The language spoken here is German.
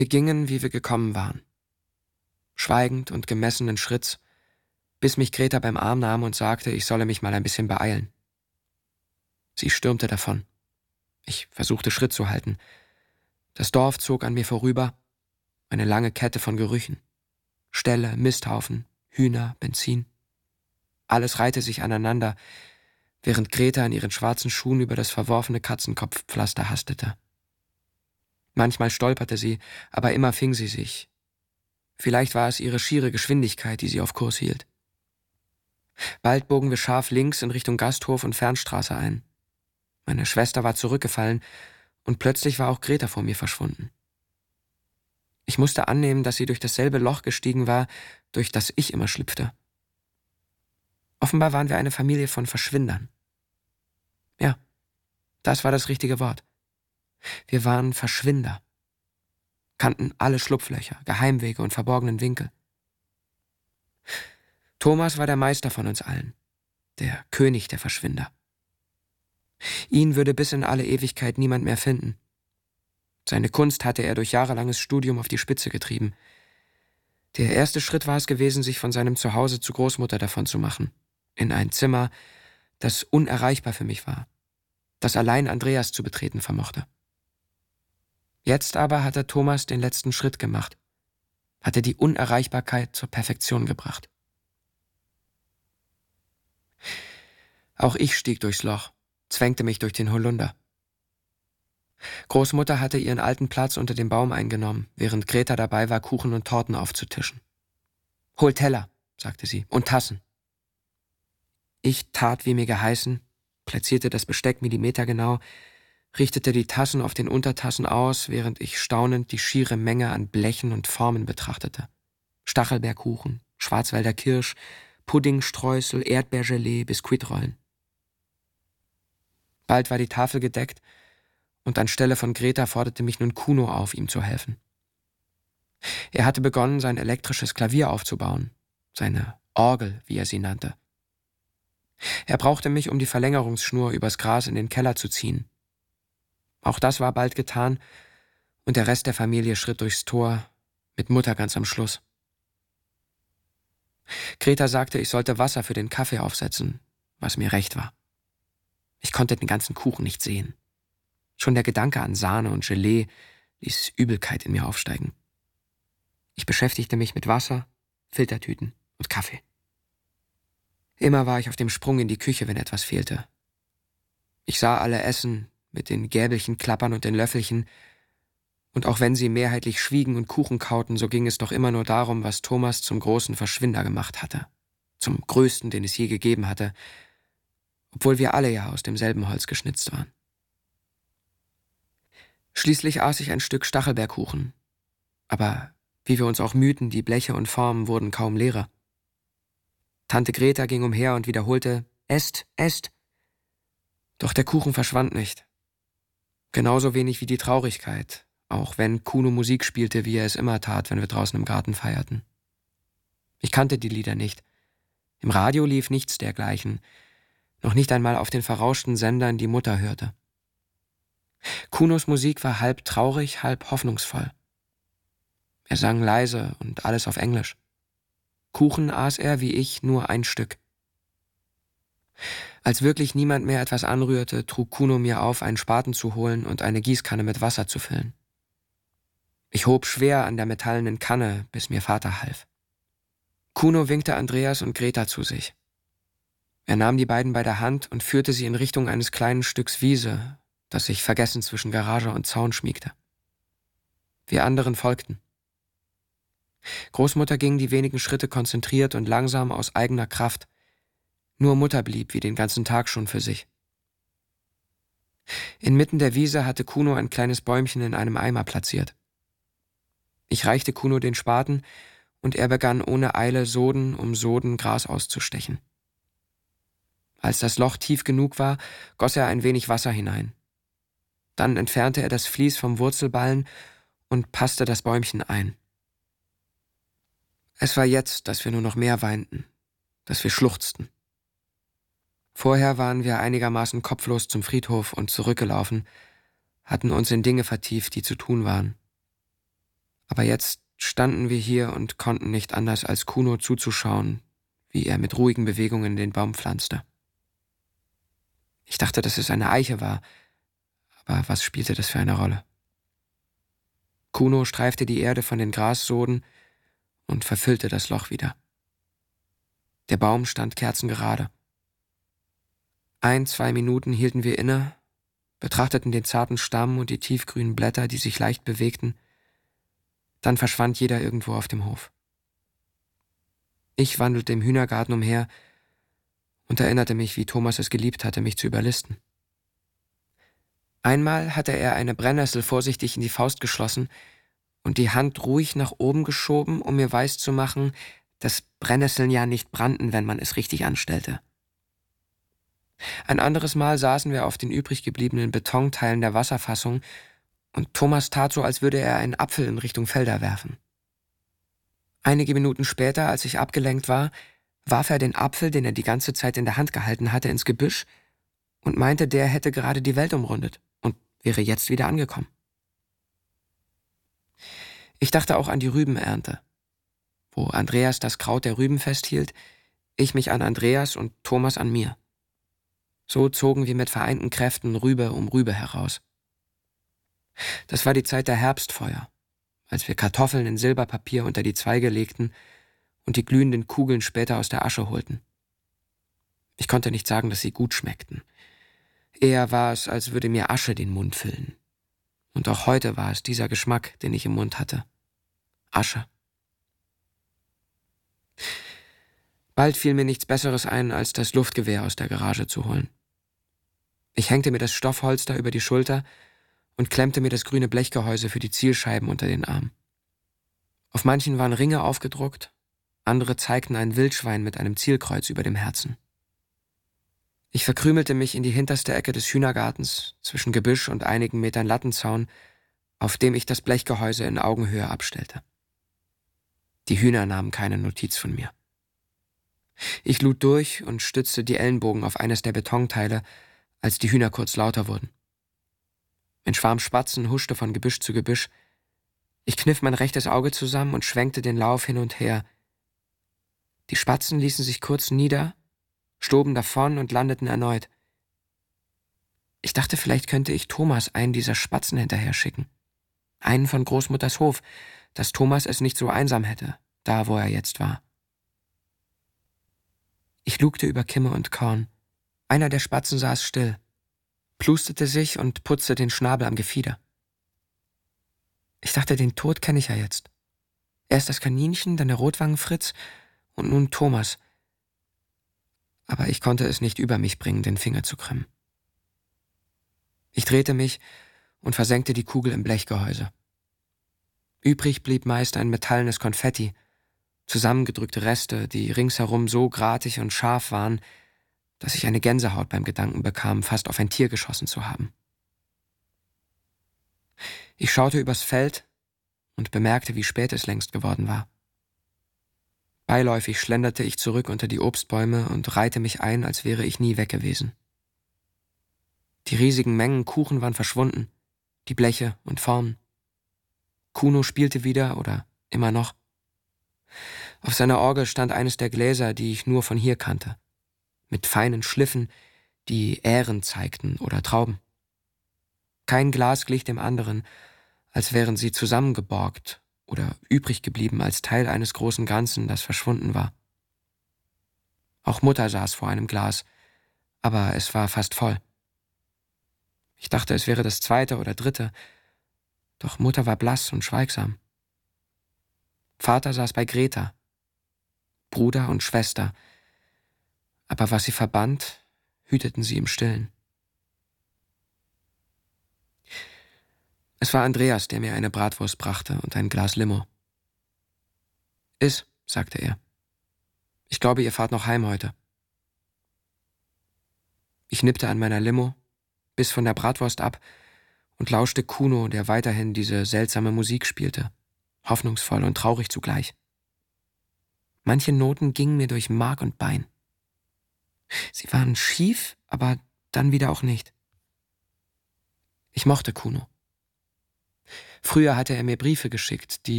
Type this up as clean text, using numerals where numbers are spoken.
Wir gingen, wie wir gekommen waren. Schweigend und gemessenen Schritts, bis mich Greta beim Arm nahm und sagte, ich solle mich mal ein bisschen beeilen. Sie stürmte davon. Ich versuchte Schritt zu halten. Das Dorf zog an mir vorüber, eine lange Kette von Gerüchen. Ställe, Misthaufen, Hühner, Benzin. Alles reihte sich aneinander, während Greta in ihren schwarzen Schuhen über das verworfene Katzenkopfpflaster hastete. Manchmal stolperte sie, aber immer fing sie sich. Vielleicht war es ihre schiere Geschwindigkeit, die sie auf Kurs hielt. Bald bogen wir scharf links in Richtung Gasthof und Fernstraße ein. Meine Schwester war zurückgefallen und plötzlich war auch Greta vor mir verschwunden. Ich musste annehmen, dass sie durch dasselbe Loch gestiegen war, durch das ich immer schlüpfte. Offenbar waren wir eine Familie von Verschwindern. Ja, das war das richtige Wort. Wir waren Verschwinder, kannten alle Schlupflöcher, Geheimwege und verborgenen Winkel. Thomas war der Meister von uns allen, der König der Verschwinder. Ihn würde bis in alle Ewigkeit niemand mehr finden. Seine Kunst hatte er durch jahrelanges Studium auf die Spitze getrieben. Der erste Schritt war es gewesen, sich von seinem Zuhause zu Großmutter davon zu machen, in ein Zimmer, das unerreichbar für mich war, das allein Andreas zu betreten vermochte. Jetzt aber hatte Thomas den letzten Schritt gemacht, hatte die Unerreichbarkeit zur Perfektion gebracht. Auch ich stieg durchs Loch, zwängte mich durch den Holunder. Großmutter hatte ihren alten Platz unter dem Baum eingenommen, während Greta dabei war, Kuchen und Torten aufzutischen. »Hol Teller«, sagte sie, »und Tassen.« Ich tat, wie mir geheißen, platzierte das Besteck millimetergenau, richtete die Tassen auf den Untertassen aus, während ich staunend die schiere Menge an Blechen und Formen betrachtete. Stachelbeerkuchen, Schwarzwälder Kirsch, Puddingstreusel, Erdbeergelee, Biskuitrollen. Bald war die Tafel gedeckt, und anstelle von Greta forderte mich nun Kuno auf, ihm zu helfen. Er hatte begonnen, sein elektrisches Klavier aufzubauen, seine Orgel, wie er sie nannte. Er brauchte mich, um die Verlängerungsschnur übers Gras in den Keller zu ziehen. Auch das war bald getan, und der Rest der Familie schritt durchs Tor, mit Mutter ganz am Schluss. Greta sagte, ich sollte Wasser für den Kaffee aufsetzen, was mir recht war. Ich konnte den ganzen Kuchen nicht sehen. Schon der Gedanke an Sahne und Gelee ließ Übelkeit in mir aufsteigen. Ich beschäftigte mich mit Wasser, Filtertüten und Kaffee. Immer war ich auf dem Sprung in die Küche, wenn etwas fehlte. Ich sah alle essen, mit den Gäbelchen klappern und den Löffelchen, und auch wenn sie mehrheitlich schwiegen und Kuchen kauten, so ging es doch immer nur darum, was Thomas zum großen Verschwinder gemacht hatte, zum größten, den es je gegeben hatte, obwohl wir alle ja aus demselben Holz geschnitzt waren. Schließlich aß ich ein Stück Stachelbeerkuchen, aber wie wir uns auch mühten, die Bleche und Formen wurden kaum leerer. Tante Greta ging umher und wiederholte, »Esst, esst!« Doch der Kuchen verschwand nicht. Genauso wenig wie die Traurigkeit, auch wenn Kuno Musik spielte, wie er es immer tat, wenn wir draußen im Garten feierten. Ich kannte die Lieder nicht. Im Radio lief nichts dergleichen, noch nicht einmal auf den verrauschten Sendern, die Mutter hörte. Kunos Musik war halb traurig, halb hoffnungsvoll. Er sang leise und alles auf Englisch. Kuchen aß er, wie ich, nur ein Stück. Als wirklich niemand mehr etwas anrührte, trug Kuno mir auf, einen Spaten zu holen und eine Gießkanne mit Wasser zu füllen. Ich hob schwer an der metallenen Kanne, bis mir Vater half. Kuno winkte Andreas und Greta zu sich. Er nahm die beiden bei der Hand und führte sie in Richtung eines kleinen Stücks Wiese, das sich vergessen zwischen Garage und Zaun schmiegte. Wir anderen folgten. Großmutter ging die wenigen Schritte konzentriert und langsam aus eigener Kraft. Nur Mutter blieb wie den ganzen Tag schon für sich. Inmitten der Wiese hatte Kuno ein kleines Bäumchen in einem Eimer platziert. Ich reichte Kuno den Spaten, und er begann ohne Eile Soden um Soden Gras auszustechen. Als das Loch tief genug war, goss er ein wenig Wasser hinein. Dann entfernte er das Vlies vom Wurzelballen und passte das Bäumchen ein. Es war jetzt, dass wir nur noch mehr weinten, dass wir schluchzten. Vorher waren wir einigermaßen kopflos zum Friedhof und zurückgelaufen, hatten uns in Dinge vertieft, die zu tun waren. Aber jetzt standen wir hier und konnten nicht anders, als Kuno zuzuschauen, wie er mit ruhigen Bewegungen den Baum pflanzte. Ich dachte, dass es eine Eiche war, aber was spielte das für eine Rolle? Kuno streifte die Erde von den Grassoden und verfüllte das Loch wieder. Der Baum stand kerzengerade. 1-2 Minuten hielten wir inne, betrachteten den zarten Stamm und die tiefgrünen Blätter, die sich leicht bewegten. Dann verschwand jeder irgendwo auf dem Hof. Ich wandelte im Hühnergarten umher und erinnerte mich, wie Thomas es geliebt hatte, mich zu überlisten. Einmal hatte er eine Brennnessel vorsichtig in die Faust geschlossen und die Hand ruhig nach oben geschoben, um mir weiszumachen, dass Brennnesseln ja nicht brannten, wenn man es richtig anstellte. Ein anderes Mal saßen wir auf den übrig gebliebenen Betonteilen der Wasserfassung und Thomas tat so, als würde er einen Apfel in Richtung Felder werfen. Einige Minuten später, als ich abgelenkt war, warf er den Apfel, den er die ganze Zeit in der Hand gehalten hatte, ins Gebüsch und meinte, der hätte gerade die Welt umrundet und wäre jetzt wieder angekommen. Ich dachte auch an die Rübenernte, wo Andreas das Kraut der Rüben festhielt, ich mich an Andreas und Thomas an mir. So zogen wir mit vereinten Kräften Rübe um Rübe heraus. Das war die Zeit der Herbstfeuer, als wir Kartoffeln in Silberpapier unter die Zweige legten und die glühenden Kugeln später aus der Asche holten. Ich konnte nicht sagen, dass sie gut schmeckten. Eher war es, als würde mir Asche den Mund füllen. Und auch heute war es dieser Geschmack, den ich im Mund hatte. Asche. Bald fiel mir nichts Besseres ein, als das Luftgewehr aus der Garage zu holen. Ich hängte mir das Stoffholster über die Schulter und klemmte mir das grüne Blechgehäuse für die Zielscheiben unter den Arm. Auf manchen waren Ringe aufgedruckt, andere zeigten ein Wildschwein mit einem Zielkreuz über dem Herzen. Ich verkrümelte mich in die hinterste Ecke des Hühnergartens, zwischen Gebüsch und einigen Metern Lattenzaun, auf dem ich das Blechgehäuse in Augenhöhe abstellte. Die Hühner nahmen keine Notiz von mir. Ich lud durch und stützte die Ellenbogen auf eines der Betonteile, als die Hühner kurz lauter wurden. Ein Schwarm Spatzen huschte von Gebüsch zu Gebüsch. Ich kniff mein rechtes Auge zusammen und schwenkte den Lauf hin und her. Die Spatzen ließen sich kurz nieder, stoben davon und landeten erneut. Ich dachte, vielleicht könnte ich Thomas einen dieser Spatzen hinterher schicken. Einen von Großmutters Hof, dass Thomas es nicht so einsam hätte, da wo er jetzt war. Ich lugte über Kimme und Korn. Einer der Spatzen saß still, plustete sich und putzte den Schnabel am Gefieder. Ich dachte, den Tod kenne ich ja jetzt. Erst das Kaninchen, dann der Rotwangenfritz und nun Thomas. Aber ich konnte es nicht über mich bringen, den Finger zu krümmen. Ich drehte mich und versenkte die Kugel im Blechgehäuse. Übrig blieb meist ein metallenes Konfetti, zusammengedrückte Reste, die ringsherum so gratig und scharf waren, dass ich eine Gänsehaut beim Gedanken bekam, fast auf ein Tier geschossen zu haben. Ich schaute übers Feld und bemerkte, wie spät es längst geworden war. Beiläufig schlenderte ich zurück unter die Obstbäume und reihte mich ein, als wäre ich nie weg gewesen. Die riesigen Mengen Kuchen waren verschwunden, die Bleche und Formen. Kuno spielte wieder oder immer noch. Auf seiner Orgel stand eines der Gläser, die ich nur von hier kannte, mit feinen Schliffen, die Ähren zeigten oder Trauben. Kein Glas glich dem anderen, als wären sie zusammengeborgt oder übrig geblieben als Teil eines großen Ganzen, das verschwunden war. Auch Mutter saß vor einem Glas, aber es war fast voll. Ich dachte, es wäre das zweite oder dritte, doch Mutter war blass und schweigsam. Vater saß bei Greta, Bruder und Schwester, aber was sie verband, hüteten sie im Stillen. Es war Andreas, der mir eine Bratwurst brachte und ein Glas Limo. »Iss«, sagte er. »Ich glaube, ihr fahrt noch heim heute.« Ich nippte an meiner Limo, biss von der Bratwurst ab und lauschte Kuno, der weiterhin diese seltsame Musik spielte, hoffnungsvoll und traurig zugleich. Manche Noten gingen mir durch Mark und Bein. Sie waren schief, aber dann wieder auch nicht. Ich mochte Kuno. Früher hatte er mir Briefe geschickt, die